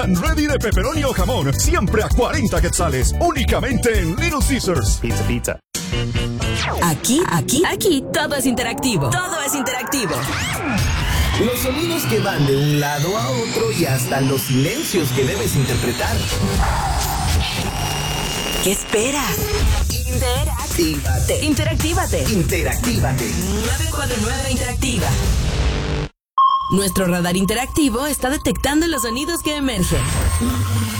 Ready de pepperoni o jamón, siempre a 40 quetzales, únicamente en Little Caesars. Pizza, pizza. Aquí, todo es interactivo. Todo es interactivo. Los sonidos que van de un lado a otro y hasta los silencios que debes interpretar. ¿Qué esperas? Interactívate. 949 Interactiva. Nuestro radar interactivo está detectando los sonidos que emergen.